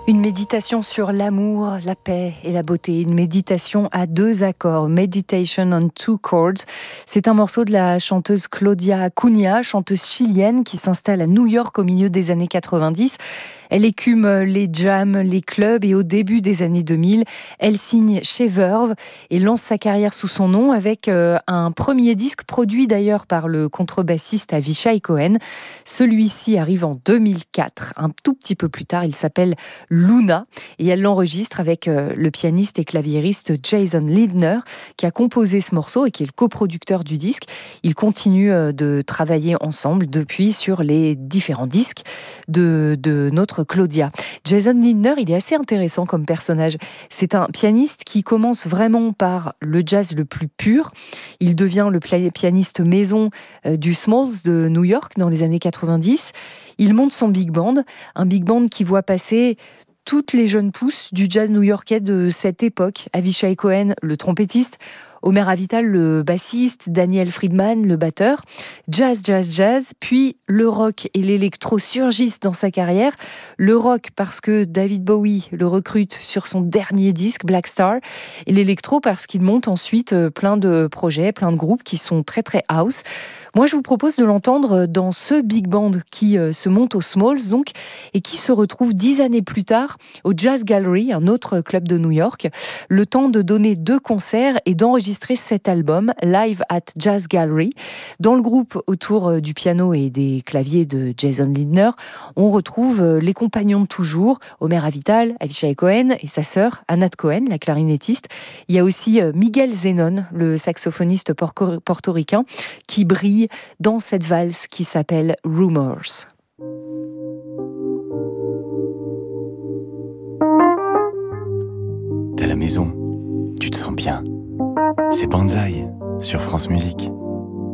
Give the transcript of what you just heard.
Une méditation sur l'amour, la paix et la beauté. Une méditation à 2 accords. Meditation on 2 chords. C'est un morceau de la chanteuse Claudia Cunha, chanteuse chilienne qui s'installe à New York au milieu des années 90. Elle écume les jams, les clubs et au début des années 2000, elle signe chez Verve et lance sa carrière sous son nom avec un premier disque produit d'ailleurs par le contrebassiste Avishai Cohen. Celui-ci arrive en 2004, un tout petit peu plus tard, il s'appelle Luna et elle l'enregistre avec le pianiste et claviériste Jason Lindner qui a composé ce morceau et qui est le coproducteur du disque. Ils continuent de travailler ensemble depuis sur les différents disques de notre Claudia. Jason Lindner, il est assez intéressant comme personnage. C'est un pianiste qui commence vraiment par le jazz le plus pur. Il devient le pianiste maison du Smalls de New York dans les années 90. Il monte son big band, un big band qui voit passer toutes les jeunes pousses du jazz new-yorkais de cette époque. Avishai Cohen, le trompettiste, Omer Avital, le bassiste, Daniel Friedman, le batteur. Jazz, jazz, jazz, puis le rock et l'électro surgissent dans sa carrière. Le rock parce que David Bowie le recrute sur son dernier disque, Black Star, et l'électro parce qu'il monte ensuite plein de projets, plein de groupes qui sont très très house. Moi, je vous propose de l'entendre dans ce big band qui se monte au Smalls, donc, et qui se retrouve 10 années plus tard au Jazz Gallery, un autre club de New York, le temps de donner 2 concerts et d'enregistrer cet album, Live at Jazz Gallery. Dans le groupe autour du piano et des claviers de Jason Lindner, on retrouve les compagnons de toujours, Omer Avital, Avishai Cohen et sa sœur, Anat Cohen, la clarinettiste. Il y a aussi Miguel Zenon, le saxophoniste portoricain, qui brille dans cette valse qui s'appelle Rumors. T'es à la maison, tu te sens bien. C'est Banzai sur France Musique.